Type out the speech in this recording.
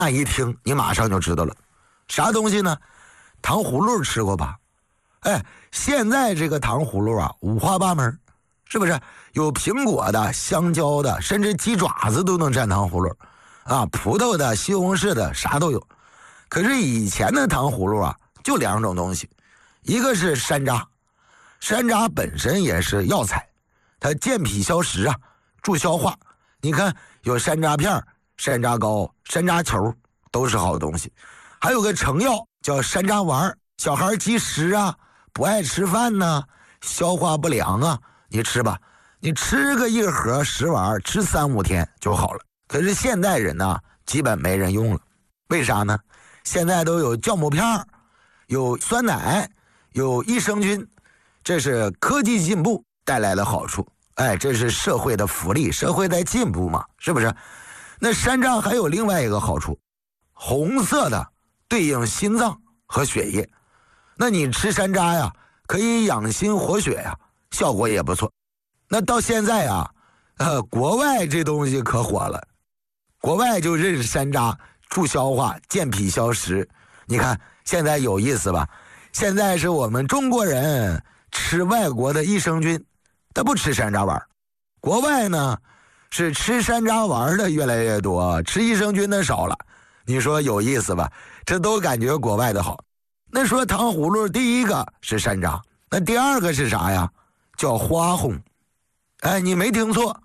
那一听你马上就知道了，啥东西呢？糖葫芦吃过吧？哎，现在这个糖葫芦啊，五花八门，是不是？有苹果的、香蕉的，甚至鸡爪子都能蘸糖葫芦啊，葡萄的、西红柿的，啥都有。可是以前的糖葫芦啊，就两种东西，一个是山楂，山楂本身也是药材，它健脾消食啊，助消化。你看有山楂片、山楂糕、山楂球，都是好东西。还有个成药叫山楂丸，小孩积食啊，不爱吃饭呢，消化不良啊，你吃吧，你吃个一盒10丸，吃3、5天就好了。可是现代人呢，基本没人用了，为啥呢？现在都有酵母片，有酸奶，有益生菌，这是科技进步带来的好处。哎，这是社会的福利，社会在进步嘛，是不是？那山楂还有另外一个好处，红色的对应心脏和血液，那你吃山楂呀，可以养心活血呀，效果也不错。那到现在啊，国外这东西可火了，国外就认识山楂助消化、健脾消食。你看现在有意思吧？现在是我们中国人吃外国的益生菌，他不吃山楂丸。国外呢是吃山楂丸的越来越多，吃益生菌的少了。你说有意思吧？这都感觉国外的好。那说糖葫芦，第一个是山楂，那第二个是啥呀？叫花红。哎，你没听错，